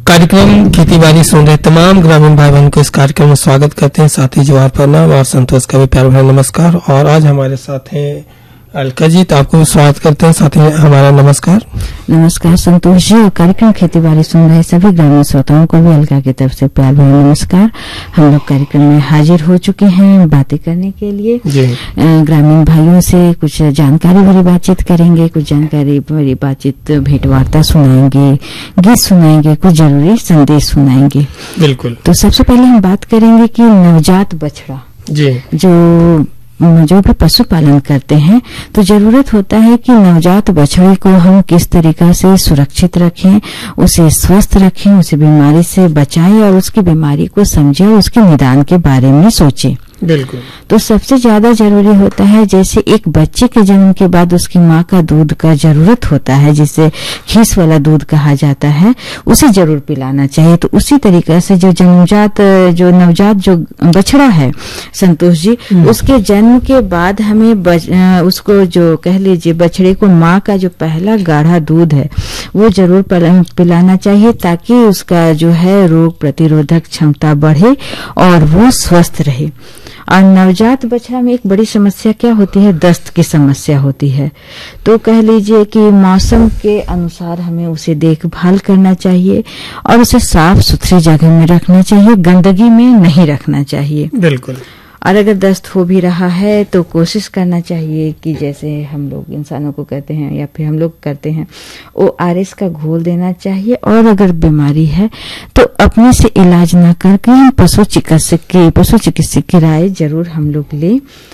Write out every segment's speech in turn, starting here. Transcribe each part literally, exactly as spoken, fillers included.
कार्यक्रम खेती बाड़ी सुन रहे तमाम ग्रामीण भाई बहन को इस कार्यक्रम में स्वागत करते हैं। साथ ही जवाहर प्रणाम और संतोष का भी प्यार भरा नमस्कार। और आज हमारे साथ हैं अलका जी, तो आपको भी स्वागत करते हैं। साथ ही हमारा नमस्कार। नमस्कार संतोष जी, और कार्यक्रम खेती बाड़ी सुन रहे सभी ग्रामीण श्रोताओं को भी अलका की तरफ से प्यार भरा नमस्कार। हम लोग कार्यक्रम में हाजिर हो चुके हैं बातें करने के लिए। ग्रामीण भाइयों से कुछ जानकारी भरी बातचीत करेंगे, कुछ जानकारी भरी बातचीत, भेंट वार्ता सुनाएंगे, गीत सुनाएंगे, कुछ जरूरी संदेश सुनाएंगे। बिल्कुल। तो सबसे पहले हम बात करेंगे कि नवजात बछड़ा जी जो जो भी पशुपालन करते हैं तो जरूरत होता है कि नवजात बछड़े को हम किस तरीका से सुरक्षित रखें, उसे स्वस्थ रखें, उसे बीमारी से बचाएं और उसकी बीमारी को समझें और उसके निदान के बारे में सोचें। बिल्कुल। तो सबसे ज्यादा जरूरी होता है, जैसे एक बच्चे के जन्म के बाद उसकी माँ का दूध का जरूरत होता है, जिसे खीस वाला दूध कहा जाता है, उसे जरूर पिलाना चाहिए। तो उसी तरीके से जो जन्मजात जो नवजात जो बछड़ा है संतोष जी, उसके जन्म के बाद हमें बच, उसको जो कह लीजिए बछड़े को माँ का जो पहला गाढ़ा दूध है वो जरूर पिलाना चाहिए, ताकि उसका जो है रोग प्रतिरोधक क्षमता बढ़े और वो स्वस्थ रहे। और नवजात बछड़ा में एक बड़ी समस्या क्या होती है, दस्त की समस्या होती है। तो कह लीजिए कि मौसम के अनुसार हमें उसे देखभाल करना चाहिए और उसे साफ सुथरी जगह में रखना चाहिए, गंदगी में नहीं रखना चाहिए। बिल्कुल। और अगर दस्त हो भी रहा है तो कोशिश करना चाहिए कि जैसे हम लोग इंसानों को कहते हैं या फिर हम लोग करते हैं, ओ आर एस का घोल देना चाहिए। और अगर बीमारी है तो अपने से इलाज न करके हम पशु चिकित्सक की पशु चिकित्सक की राय जरूर हम लोग लें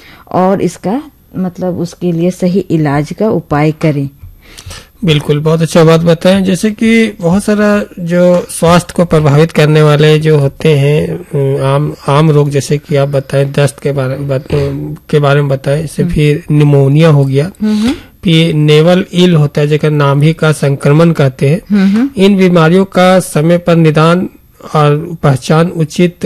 और इसका मतलब उसके लिए सही इलाज का उपाय करें। बिल्कुल, बहुत अच्छा बात बताएं। जैसे कि बहुत सारा जो स्वास्थ्य को प्रभावित करने वाले जो होते हैं आम आम रोग, जैसे कि आप बताएं दस्त के बारे में के बारे में बताएं, जैसे फिर निमोनिया हो गया, फिर नेवल इल होता है जेकर नाभि का संक्रमण कहते हैं। इन बीमारियों का समय पर निदान और पहचान, उचित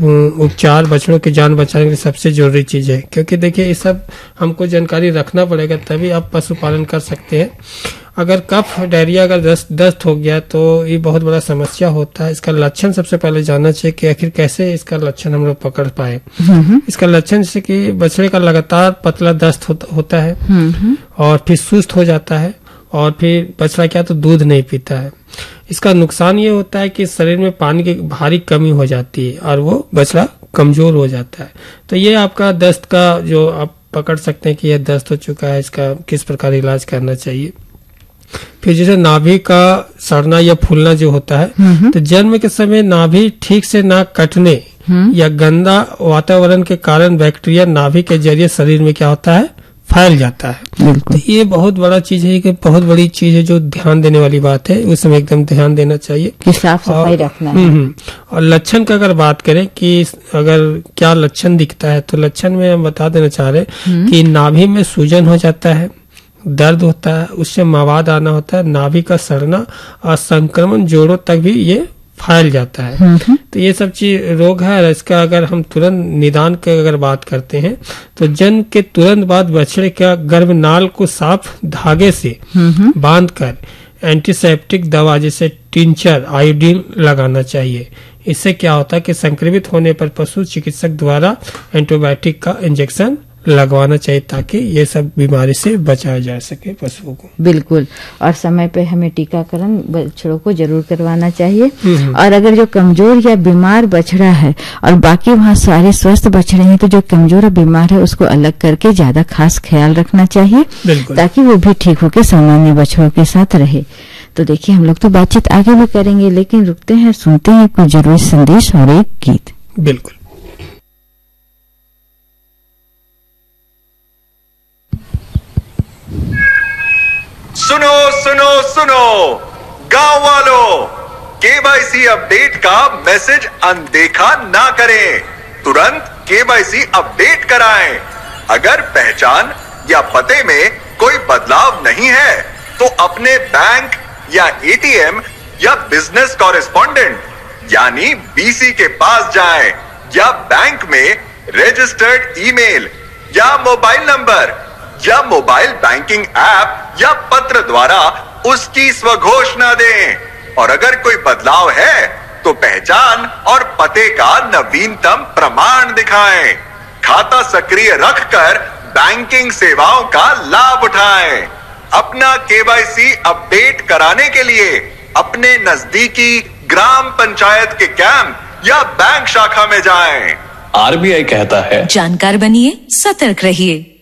उपचार बछड़ों की जान बचाने के लिए सबसे जरूरी चीज है। क्योंकि देखिए ये सब हमको जानकारी रखना पड़ेगा, तभी आप पशुपालन कर सकते हैं। अगर कफ डायरिया अगर दस्त दस्त हो गया तो ये बहुत बड़ा समस्या होता है। इसका लक्षण सबसे पहले जानना चाहिए कि आखिर कैसे इसका लक्षण हम लोग पकड़ पाए। इसका लक्षण जैसे कि बछड़े का लगातार पतला दस्त हो, होता है और फिर सुस्त हो जाता है और फिर बछड़ा क्या तो दूध नहीं पीता है। इसका नुकसान ये होता है कि शरीर में पानी की भारी कमी हो जाती है और वो बछड़ा कमजोर हो जाता है। तो ये आपका दस्त का जो आप पकड़ सकते हैं कि यह दस्त हो चुका है, इसका किस प्रकार इलाज करना चाहिए। फिर जैसे नाभि का सड़ना या फूलना जो होता है, तो जन्म के समय नाभि ठीक से ना कटने या गंदा वातावरण के कारण बैक्टीरिया नाभि के जरिए शरीर में क्या होता है, फैल जाता है। तो ये बहुत बड़ा चीज है, कि बहुत बड़ी चीज है जो ध्यान देने वाली बात है। उस समय एकदम ध्यान देना चाहिए कि साफ सफाई रखना है। और लक्षण का अगर बात करें कि अगर क्या लक्षण दिखता है, तो लक्षण में हम बता देना चाह रहे हैं कि नाभि में सूजन हो जाता है, दर्द होता है, उससे मवाद आना होता है, नाभि का सड़ना और संक्रमण जोड़ों तक भी ये फैल जाता है। तो ये सब चीज रोग है। इसका अगर हम तुरंत निदान की अगर बात करते हैं तो जन्म के तुरंत बाद बछड़े का गर्भनाल को साफ धागे से बांधकर एंटीसेप्टिक दवा जैसे टिंचर आयोडीन लगाना चाहिए। इससे क्या होता है कि संक्रमित होने पर पशु चिकित्सक द्वारा एंटीबायोटिक का इंजेक्शन लगवाना चाहिए, ताकि ये सब बीमारी से बचाया जा सके पशुओं को। बिल्कुल। और समय पे हमें टीकाकरण बछड़ों को जरूर करवाना चाहिए। और अगर जो कमजोर या बीमार बछड़ा है और बाकी वहाँ सारे स्वस्थ बछड़े हैं, तो जो कमजोर और बीमार है उसको अलग करके ज्यादा खास ख्याल रखना चाहिए, ताकि वो भी ठीक होकर सामान्य बछड़ों के साथ रहे। तो देखिए हम लोग तो बातचीत आगे भी करेंगे, लेकिन रुकते हैं, सुनते हैं कुछ जरूरी संदेश और एक गीत। बिल्कुल। सुनो सुनो सुनो गांव वालों, केवाईसी अपडेट का मैसेज अनदेखा ना करें, तुरंत केवाईसी अपडेट कराएं। अगर पहचान या पते में कोई बदलाव नहीं है तो अपने बैंक या एटीएम या बिजनेस कॉरेस्पॉन्डेंट यानी बीसी के पास जाएं या बैंक में रजिस्टर्ड ईमेल या मोबाइल नंबर या मोबाइल बैंकिंग ऐप या पत्र द्वारा उसकी स्वघोषणा दें। और अगर कोई बदलाव है तो पहचान और पते का नवीनतम प्रमाण दिखाएं। खाता सक्रिय रखकर बैंकिंग सेवाओं का लाभ उठाएं। अपना केवाईसी अपडेट कराने के लिए अपने नजदीकी ग्राम पंचायत के कैंप या बैंक शाखा में जाएं। आरबीआई कहता है, जानकार बनिए, सतर्क रहिए।